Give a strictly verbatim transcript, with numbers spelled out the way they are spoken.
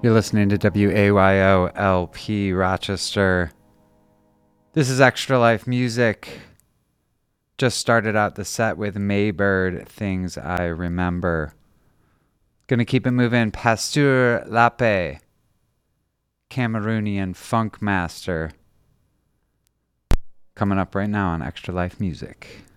You're listening to W A Y O L P Rochester. This is Extra Life Music. Just started out the set with Maybird, Things I Remember. Gonna keep it moving. Pasteur Lape, Cameroonian funk master. Coming up right now on Extra Life Music.